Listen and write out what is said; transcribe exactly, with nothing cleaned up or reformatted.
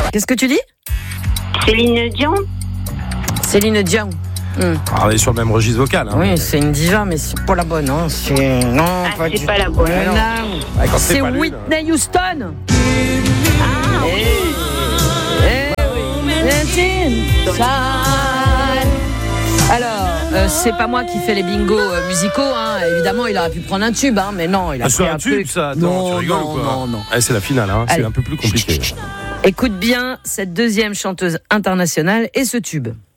Qu'est-ce que tu dis? Céline Dion. Céline Dion. Hum. Ah, on est sur le même registre vocal. Hein. Oui, c'est une diva, mais c'est pas la bonne. Hein. C'est... Non, Ah, pas c'est du... pas la bonne. Non. Ah, quand C'est pas lui, Whitney Houston. Ah, Eh, eh oui. Alors, euh, c'est pas moi qui fais les bingos euh, musicaux, hein. Évidemment, il aurait pu prendre un tube, hein, mais non, il a Ah, pris c'est un un tube, truc. ça. Attends, non, tu rigoles non, ou quoi? non, non. Ah, c'est la finale, hein. C'est Allez. un peu plus compliqué. Écoute bien cette deuxième chanteuse internationale et ce tube.